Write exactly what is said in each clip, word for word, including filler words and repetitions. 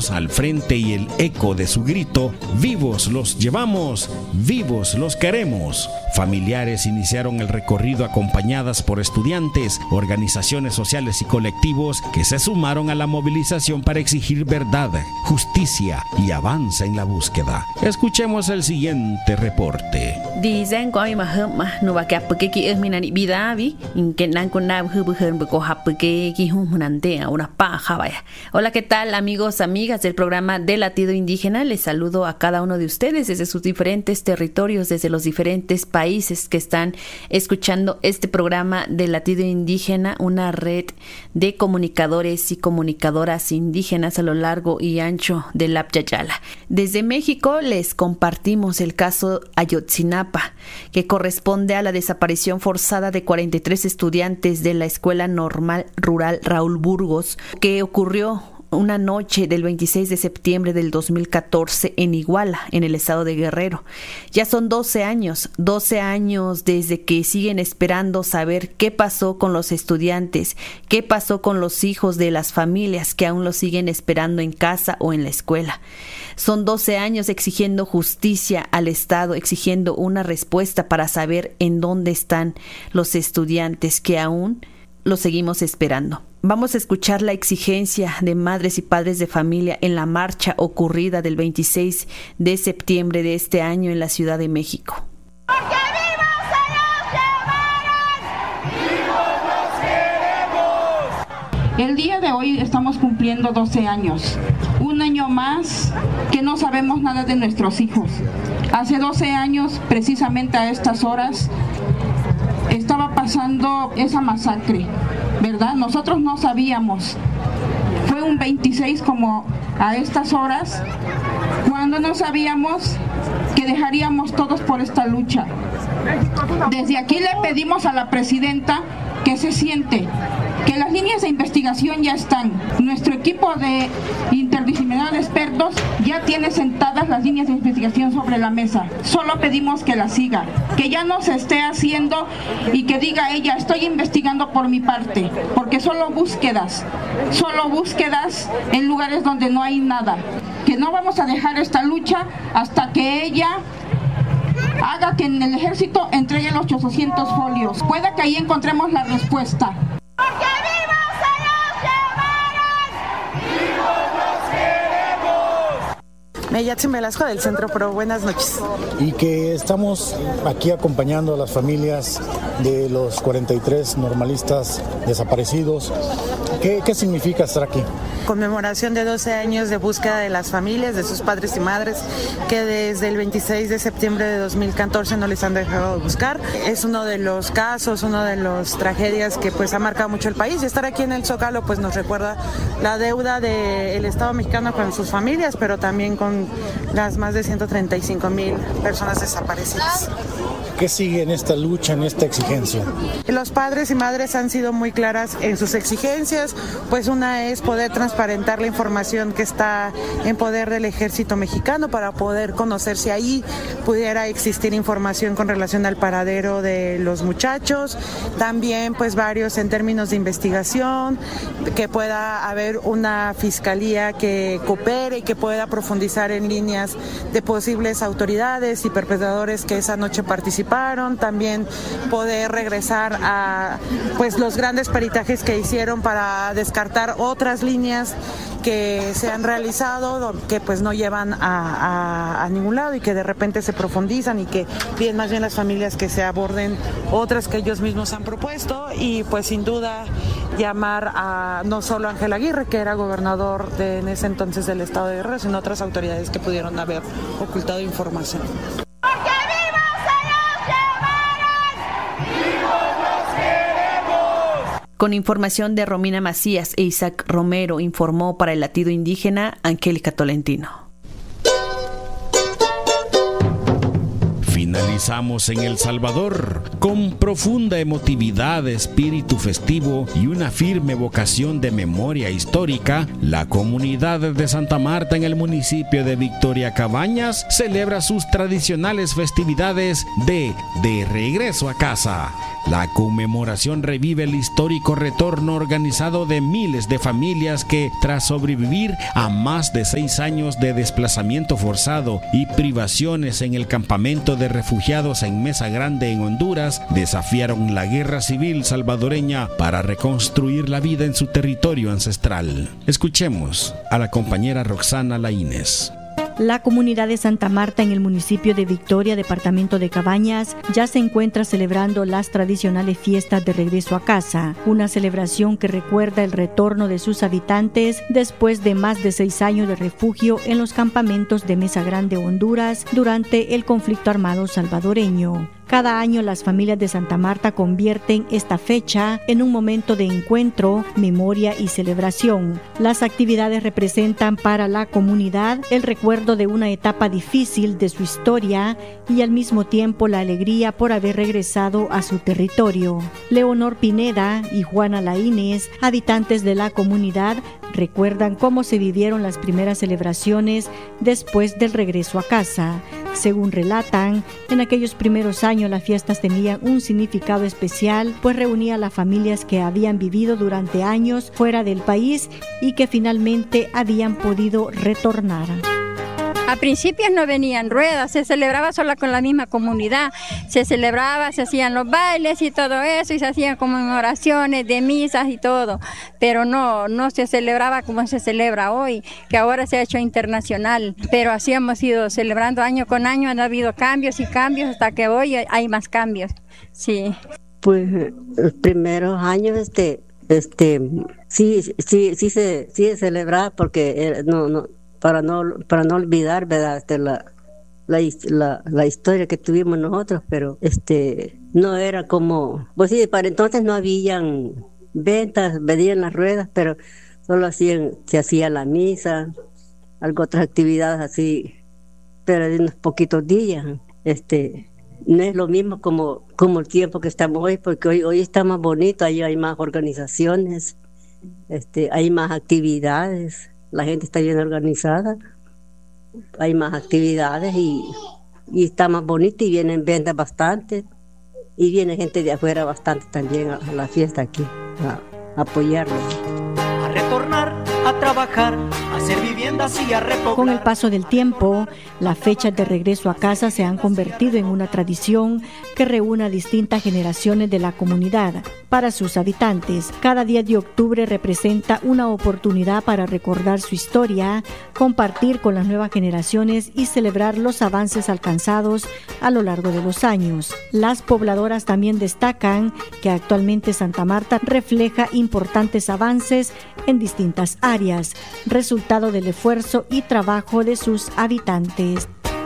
todos al frente y el eco de su grito: vivos los llevamos, vivos los queremos. Familiares iniciaron el recorrido acompañadas por estudiantes, organizaciones sociales y colectivos que se sumaron a la movilización para exigir verdad, justicia y avance en la búsqueda. Escuchemos el siguiente reporte. Dicen que Hola, ¿qué tal, amigos, amigas del programa de Latido Indígena? Les saludo a cada uno de ustedes desde sus diferentes territorios, desde los diferentes países que están escuchando este programa de Latido Indígena, una red de comunicadores y comunicadoras indígenas a lo largo y ancho del Apyayala. Desde México les compartimos el caso Ayotzinapa, que corresponde a la desaparición forzada de cuarenta y tres estudiantes de la Escuela Normal Rural Raúl Burgos, que ocurrió una noche del veintiséis de septiembre del dos mil catorce en Iguala, en el estado de Guerrero. Ya son doce años, doce años desde que siguen esperando saber qué pasó con los estudiantes, qué pasó con los hijos de las familias que aún los siguen esperando en casa o en la escuela. Son doce años exigiendo justicia al Estado, exigiendo una respuesta para saber en dónde están los estudiantes que aún los seguimos esperando. Vamos a escuchar la exigencia de madres y padres de familia en la marcha ocurrida del veintiséis de septiembre de este año en la Ciudad de México. ¡Porque vivos se nos llevaron! ¡Vivos los queremos! El día de hoy estamos cumpliendo doce años, un año más que no sabemos nada de nuestros hijos. Hace doce años, precisamente a estas horas, estaba pasando esa masacre, ¿verdad? Nosotros no sabíamos. Fue un veintiséis como a estas horas, cuando no sabíamos que dejaríamos todos por esta lucha. Desde aquí le pedimos a la presidenta que se siente, que las líneas de investigación ya están. Nuestro equipo de interdisciplinar de expertos ya tiene sentadas las líneas de investigación sobre la mesa. Solo pedimos que la siga, que ya no se esté haciendo y que diga ella: estoy investigando por mi parte, porque solo búsquedas, solo búsquedas en lugares donde no hay nada. Que no vamos a dejar esta lucha hasta que ella haga que en el ejército entregue los ochocientos folios. Pueda que ahí encontremos la respuesta. ¡Porque vivos se nos llevaron! ¡Vivos los queremos! Meyatzin Velasco del Centro Pro, buenas noches. Y que estamos aquí acompañando a las familias de los cuarenta y tres normalistas desaparecidos. ¿Qué, qué significa estar aquí? Conmemoración de doce años de búsqueda de las familias, de sus padres y madres, que desde el veintiséis de septiembre de dos mil catorce no les han dejado de buscar. Es uno de los casos, una de las tragedias que pues ha marcado mucho el país, y estar aquí en el Zócalo pues nos recuerda la deuda del Estado mexicano con sus familias, pero también con las más de ciento treinta y cinco mil personas desaparecidas. ¿Qué sigue en esta lucha, en esta exigencia? Los padres y madres han sido muy claras en sus exigencias, pues una es poder transparentar la información que está en poder del ejército mexicano para poder conocer si ahí pudiera existir información con relación al paradero de los muchachos, también pues varios en términos de investigación, que pueda haber una fiscalía que coopere y que pueda profundizar en líneas de posibles autoridades y perpetradores que esa noche participaron. También poder regresar a pues los grandes peritajes que hicieron para descartar otras líneas que se han realizado que pues no llevan a, a, a ningún lado y que de repente se profundizan y que piden más bien las familias que se aborden otras que ellos mismos han propuesto, y pues sin duda llamar a no solo a Ángel Aguirre, que era gobernador de, en ese entonces del estado de Guerrero, sino a otras autoridades que pudieron haber ocultado información. Con información de Romina Macías e Isaac Romero, informó para el Latido Indígena Angélica Tolentino. Finalizó Aterrizamos en El Salvador con profunda emotividad, espíritu festivo y una firme vocación de memoria histórica. La comunidad de Santa Marta en el municipio de Victoria Cabañas celebra sus tradicionales festividades de De Regreso a Casa. La conmemoración revive el histórico retorno organizado de miles de familias que, tras sobrevivir a más de seis años de desplazamiento forzado y privaciones en el campamento de refugiados en Mesa Grande en Honduras, desafiaron la guerra civil salvadoreña para reconstruir la vida en su territorio ancestral. Escuchemos a la compañera Roxana Laínez. La comunidad de Santa Marta en el municipio de Victoria, departamento de Cabañas, ya se encuentra celebrando las tradicionales fiestas de regreso a casa, una celebración que recuerda el retorno de sus habitantes después de más de seis años de refugio en los campamentos de Mesa Grande, Honduras, durante el conflicto armado salvadoreño. Cada año las familias de Santa Marta convierten esta fecha en un momento de encuentro, memoria y celebración. Las actividades representan para la comunidad el recuerdo de una etapa difícil de su historia y al mismo tiempo la alegría por haber regresado a su territorio. Leonor Pineda y Juana Laínez, habitantes de la comunidad, recuerdan cómo se vivieron las primeras celebraciones después del regreso a casa. Según relatan, en aquellos primeros años las fiestas tenían un significado especial, pues reunía a las familias que habían vivido durante años fuera del país y que finalmente habían podido retornar. A principios no venían ruedas, se celebraba solo con la misma comunidad, se celebraba, se hacían los bailes y todo eso, y se hacían conmemoraciones de misas y todo, pero no, no se celebraba como se celebra hoy, que ahora se ha hecho internacional, pero así hemos ido celebrando año con año, han habido cambios y cambios, hasta que hoy hay más cambios, sí. Pues los primeros años, este, este, sí, sí, sí se, sí se celebraba porque no, no, para no para no olvidar, verdad, este, la, la la la historia que tuvimos nosotros, pero este no era como, pues sí, para entonces no habían ventas, vendían las ruedas, pero solo hacían, se hacía la misa, algo otras actividades así, pero en unos poquitos días. Este no es lo mismo como como el tiempo que estamos hoy, porque hoy hoy está más bonito, ahí hay más organizaciones, este hay más actividades. La gente está bien organizada, hay más actividades y, y está más bonito y vienen ventas bastante y viene gente de afuera bastante también a, a la fiesta aquí, a, a apoyarnos. A retornar, a trabajar, a hacer viviendas y a repoblar. Con el paso del tiempo, las fechas de regreso a casa se han convertido en una tradición que reúne a distintas generaciones de la comunidad. Para sus habitantes, cada diez de octubre representa una oportunidad para recordar su historia, compartir con las nuevas generaciones y celebrar los avances alcanzados a lo largo de los años. Las pobladoras también destacan que actualmente Santa Marta refleja importantes avances en distintas áreas, resultado del esfuerzo y trabajo de sus habitantes.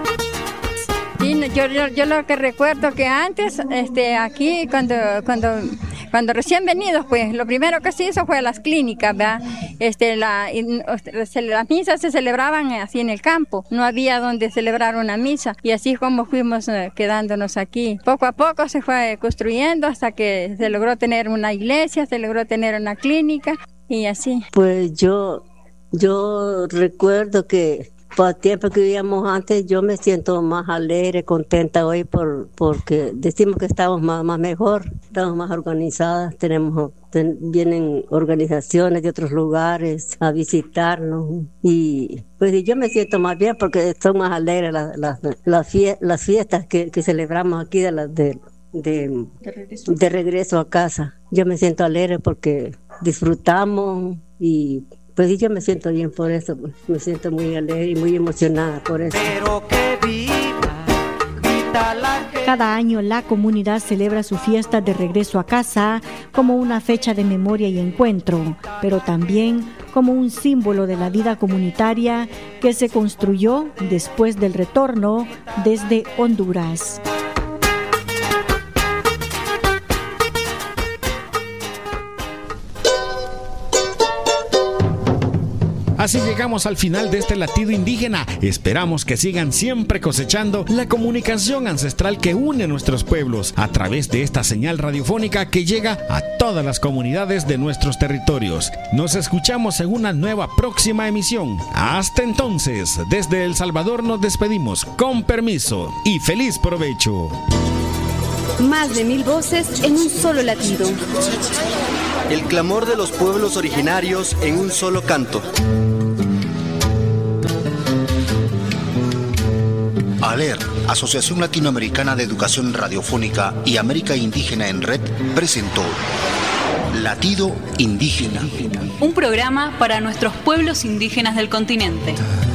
Sí, yo, yo, yo lo que recuerdo que antes, este, aquí cuando, cuando, cuando recién venidos, pues lo primero que se hizo fue las clínicas, ¿verdad? Este, la, las misas se celebraban así en el campo, no había donde celebrar una misa y así como fuimos eh, quedándonos aquí. Poco a poco se fue construyendo hasta que se logró tener una iglesia, se logró tener una clínica y así. Pues yo, yo recuerdo que por el tiempo que vivíamos antes, yo me siento más alegre, contenta hoy por porque decimos que estamos más, más mejor, estamos más organizadas, tenemos ten, vienen organizaciones de otros lugares a visitarnos y pues yo me siento más bien porque son más alegres las las, las, fie, las fiestas que, que celebramos aquí de las de de, de, regreso. de regreso a casa. Yo me siento alegre porque disfrutamos y pues yo me siento bien por eso, pues, me siento muy alegre y muy emocionada por eso. Pero que viva, grita la gente. Cada año la comunidad celebra su fiesta de regreso a casa como una fecha de memoria y encuentro, pero también como un símbolo de la vida comunitaria que se construyó después del retorno desde Honduras. Así llegamos al final de este latido indígena. Esperamos que sigan siempre cosechando la comunicación ancestral que une nuestros pueblos a través de esta señal radiofónica que llega a todas las comunidades de nuestros territorios. Nos escuchamos en una nueva próxima emisión. Hasta entonces, desde El Salvador nos despedimos con permiso y feliz provecho. Más de mil voces en un solo latido. El clamor de los pueblos originarios en un solo canto. ALER, Asociación Latinoamericana de Educación Radiofónica y América Indígena en Red, presentó Latido Indígena. Un programa para nuestros pueblos indígenas del continente.